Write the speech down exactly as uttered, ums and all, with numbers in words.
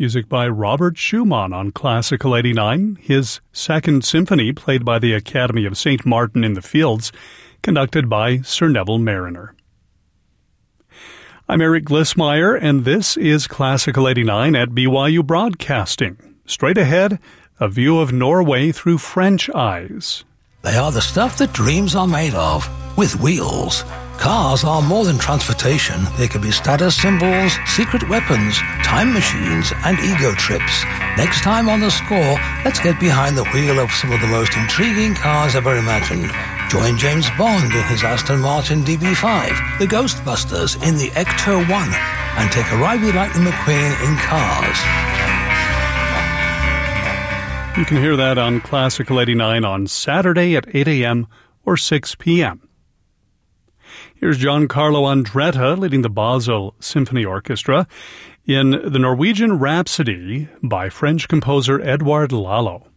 Music by Robert Schumann on Classical eighty-nine, his Second Symphony played by the Academy of Saint Martin in the Fields, conducted by Sir Neville Marriner. I'm Eric Glissmeyer, and this is Classical eighty-nine at B Y U Broadcasting. Straight ahead, a view of Norway through French eyes. They are the stuff that dreams are made of, with wheels. Cars are more than transportation. They can be status symbols, secret weapons, time machines, and ego trips. Next time on The Score, let's get behind the wheel of some of the most intriguing cars ever imagined. Join James Bond in his Aston Martin D B five, the Ghostbusters in the Ecto one, and take a ride with Lightning McQueen in Cars. You can hear that on Classical eighty-nine on Saturday at eight a.m. or six p.m. Here's Giancarlo Andretta leading the Basel Symphony Orchestra in the Norwegian Rhapsody by French composer Edouard Lalo.